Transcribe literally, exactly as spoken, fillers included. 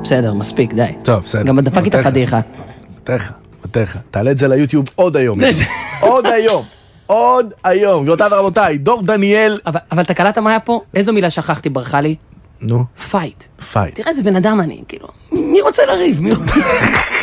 בסדר, מספיק, די. טוב, בסדר. גם דפק איתה פדיחה. בטח, בטח. תעלה את זה ליוטיוב עוד היום. עוד היום. עוד היום. גבירותיי ורבותיי, דור דניאל. אבל, אבל אתה קלטת מה היה פה? איזו מילה שכחתי, ברכה לי? נו. פייט. פייט. תראה איזה בן אדם אני, כאילו, מי רוצה לריב? מי רוצה...